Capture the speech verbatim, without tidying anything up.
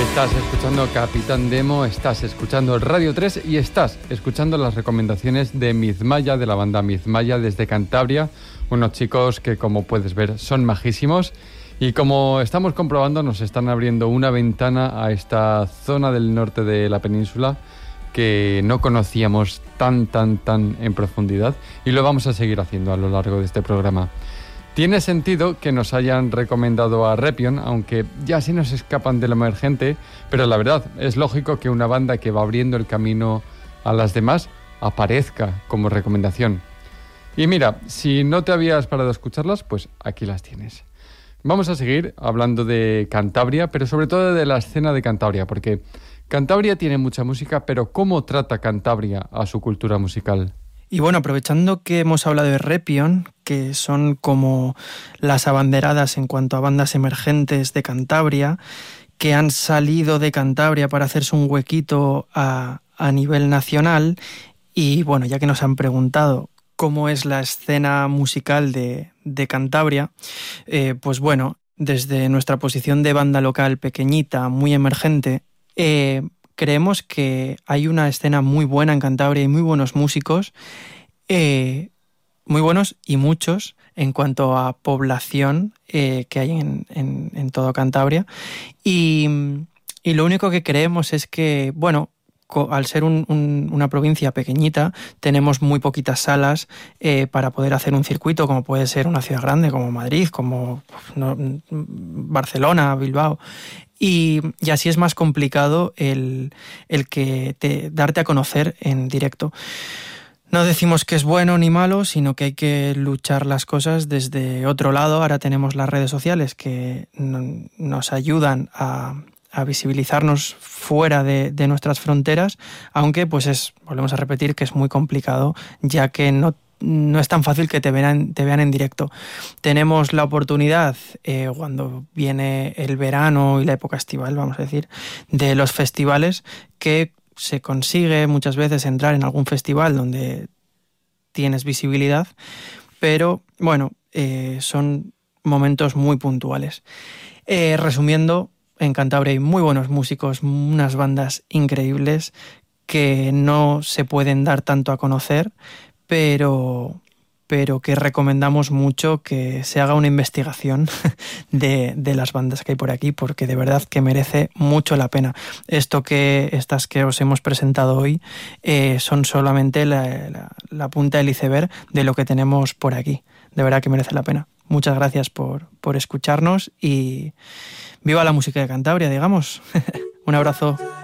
Estás escuchando Capitán Demo, estás escuchando Radio tres y estás escuchando las recomendaciones de Mizmaya, de la banda Mizmaya desde Cantabria, unos chicos que, como puedes ver, son majísimos y, como estamos comprobando, nos están abriendo una ventana a esta zona del norte de la península que no conocíamos tan, tan, tan en profundidad, y lo vamos a seguir haciendo a lo largo de este programa. Tiene sentido que nos hayan recomendado a Repion, aunque ya se nos escapan de lo emergente, pero la verdad, es lógico que una banda que va abriendo el camino a las demás aparezca como recomendación. Y mira, si no te habías parado a escucharlas, pues aquí las tienes. Vamos a seguir hablando de Cantabria, pero sobre todo de la escena de Cantabria, porque Cantabria tiene mucha música, pero ¿cómo trata Cantabria a su cultura musical? Y bueno, aprovechando que hemos hablado de Repion, que son como las abanderadas en cuanto a bandas emergentes de Cantabria, que han salido de Cantabria para hacerse un huequito a, a nivel nacional, y bueno, ya que nos han preguntado cómo es la escena musical de, de Cantabria, eh, pues bueno, desde nuestra posición de banda local pequeñita, muy emergente, eh, creemos que hay una escena muy buena en Cantabria y muy buenos músicos, eh, muy buenos y muchos en cuanto a población eh, que hay en, en, en todo Cantabria. Y, y lo único que creemos es que, bueno, co- al ser un, un, una provincia pequeñita, tenemos muy poquitas salas eh, para poder hacer un circuito, como puede ser una ciudad grande como Madrid, como no, Barcelona, Bilbao. Y, y así es más complicado el, el que te, darte a conocer en directo. No decimos que es bueno ni malo, sino que hay que luchar las cosas desde otro lado. Ahora tenemos las redes sociales que no, nos ayudan a, a visibilizarnos fuera de, de nuestras fronteras, aunque pues es, volvemos a repetir, que es muy complicado, ya que no no es tan fácil que te vean, te vean en directo. Tenemos la oportunidad, eh, cuando viene el verano y la época estival, vamos a decir, de los festivales, que se consigue muchas veces entrar en algún festival donde tienes visibilidad, pero bueno, eh, son momentos muy puntuales. Eh, resumiendo, en Cantabria hay muy buenos músicos, unas bandas increíbles que no se pueden dar tanto a conocer, pero, pero que recomendamos mucho que se haga una investigación de, de las bandas que hay por aquí, porque de verdad que merece mucho la pena. Esto que, estas que os hemos presentado hoy eh, son solamente la, la, la punta del iceberg de lo que tenemos por aquí. De verdad que merece la pena. Muchas gracias por, por escucharnos y viva la música de Cantabria, digamos. Un abrazo.